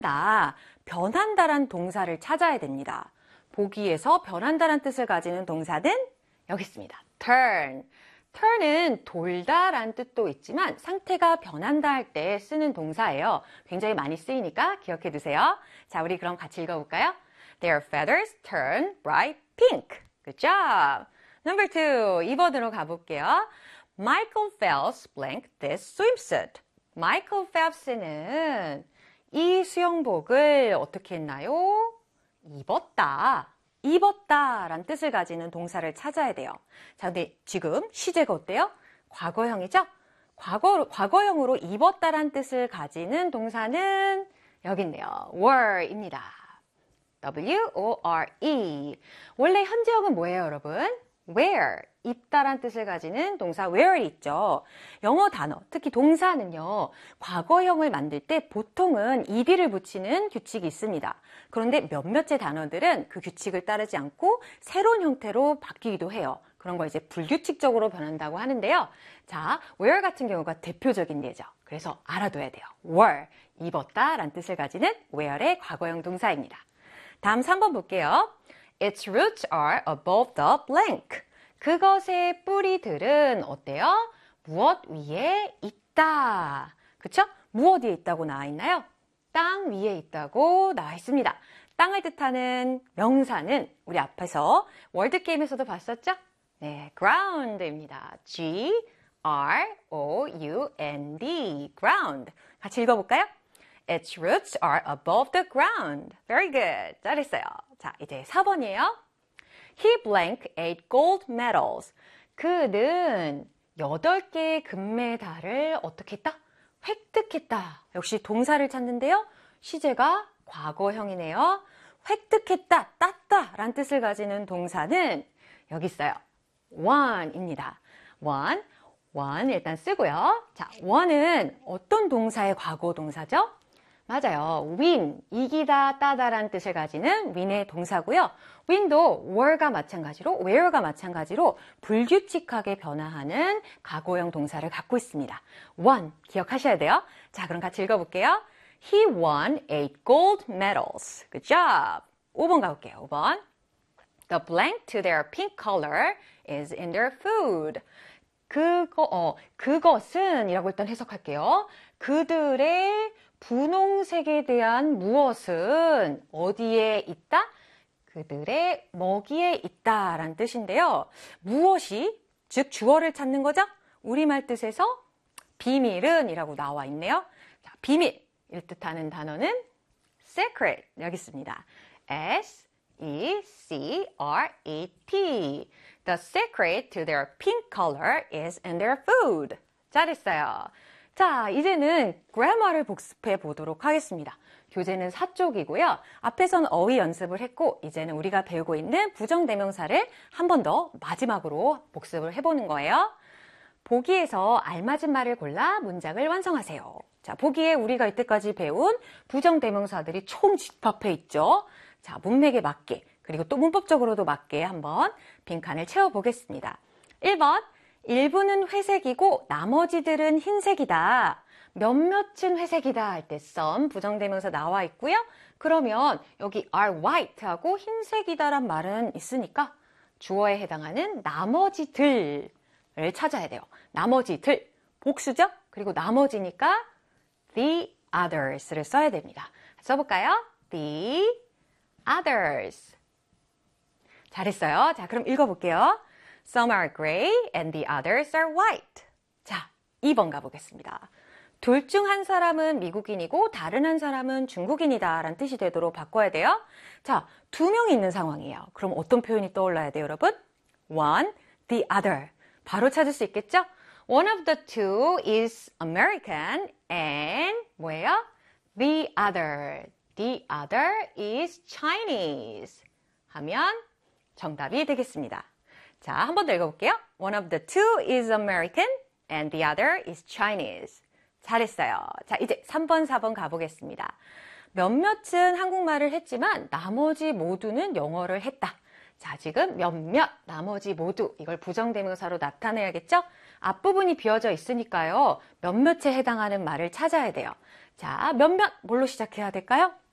변한다란 동사를 찾아야 됩니다. 보기에서 변한다란 뜻을 가지는 동사는 여기 있습니다. turn. turn은 돌다라는 뜻도 있지만 상태가 변한다 할 때 쓰는 동사예요. 굉장히 많이 쓰이니까 기억해 두세요. 자, 우리 그럼 같이 읽어볼까요? Their feathers turn bright pink. Good job. Number 2, 2번으로 가볼게요. Michael Phelps blanked this swimsuit. Michael Phelps는 이 수영복을 어떻게 했나요? 입었다. 입었다란 뜻을 가지는 동사를 찾아야 돼요. 자, 근데 지금 시제가 어때요? 과거형이죠? 과거형으로 입었다란 뜻을 가지는 동사는 여기 있네요. were입니다. W-O-R-E. 원래 현재형은 뭐예요, 여러분? wear, 입다란 뜻을 가지는 동사 wear 있죠. 영어 단어, 특히 동사는요. 과거형을 만들 때 보통은 ed를 붙이는 규칙이 있습니다. 그런데 몇몇의 단어들은 그 규칙을 따르지 않고 새로운 형태로 바뀌기도 해요. 그런 걸 이제 불규칙적으로 변한다고 하는데요. 자, wear 같은 경우가 대표적인 예죠. 그래서 알아둬야 돼요. were, 입었다란 뜻을 가지는 wear의 과거형 동사입니다. 다음 3번 볼게요. Its roots are above the blank. 그것의 뿌리들은 어때요? 무엇 위에 있다. 그쵸? 무엇 위에 있다고 나와 있나요? 땅 위에 있다고 나와 있습니다. 땅을 뜻하는 명사는 우리 앞에서 월드게임에서도 봤었죠? 네, ground입니다. G-R-O-U-N-D, ground. 같이 읽어볼까요? Its roots are above the ground. Very good. 잘했어요. 자, 이제 4번이에요. He blank 8 gold medals. 그는 8개의 금메달을 어떻게 했다? 획득했다. 역시 동사를 찾는데요. 시제가 과거형이네요. 획득했다, 땄다 라는 뜻을 가지는 동사는 여기 있어요. won입니다. won 일단 쓰고요. 자, won은 어떤 동사의 과거 동사죠? 맞아요. win, 이기다, 따다라는 뜻을 가지는 win의 동사고요. win도 were가 마찬가지로 불규칙하게 변화하는 과거형 동사를 갖고 있습니다. won, 기억하셔야 돼요. 자, 그럼 같이 읽어볼게요. He won 8 gold medals. Good job. 5번 가볼게요. 5번. The blank to their pink color is in their food. 그것은 이라고 일단 해석할게요. 그들의 분홍색에 대한 무엇은 어디에 있다? 그들의 먹이에 있다 라는 뜻인데요. 무엇이, 즉 주어를 찾는 거죠? 우리말 뜻에서 비밀은 이라고 나와 있네요. 자, 비밀, 을 뜻하는 단어는 secret, 여기 있습니다. S-E-C-R-E-T. The secret to their pink color is in their food. 잘했어요. 자, 이제는 그래머를 복습해 보도록 하겠습니다. 교재는 4쪽이고요. 앞에서는 어휘 연습을 했고 이제는 우리가 배우고 있는 부정대명사를 한 번 더 마지막으로 복습을 해보는 거예요. 보기에서 알맞은 말을 골라 문장을 완성하세요. 자, 보기에 우리가 이때까지 배운 부정대명사들이 총 집합해 있죠. 자, 문맥에 맞게 그리고 또 문법적으로도 맞게 한번 빈칸을 채워보겠습니다. 1번, 일부는 회색이고 나머지들은 흰색이다. 몇몇은 회색이다 할 때 some 부정대명사 나와 있고요. 그러면 여기 are white하고 흰색이다란 말은 있으니까 주어에 해당하는 나머지들을 찾아야 돼요. 나머지들, 복수죠? 그리고 나머지니까 the others를 써야 됩니다. 써볼까요? The others. 잘했어요. 자, 그럼 읽어볼게요. Some are gray and the others are white. 자, 2번 가보겠습니다. 둘 중 한 사람은 미국인이고 다른 한 사람은 중국인이다 라는 뜻이 되도록 바꿔야 돼요. 자, 2명이 있는 상황이에요. 그럼 어떤 표현이 떠올라야 돼요, 여러분? One, the other. 바로 찾을 수 있겠죠? One of the two is American and 뭐예요? The other is Chinese 하면 정답이 되겠습니다. 자, 한 번 더 읽어볼게요. One of the two is American and the other is Chinese. 잘했어요. 자, 이제 3번, 4번 가보겠습니다. 몇몇은 한국말을 했지만 나머지 모두는 영어를 했다. 자, 지금 몇몇, 나머지 모두 이걸 부정대명사로 나타내야겠죠? 앞부분이 비어져 있으니까요. 몇몇에 해당하는 말을 찾아야 돼요. 자, 몇몇 뭘로 시작해야 될까요?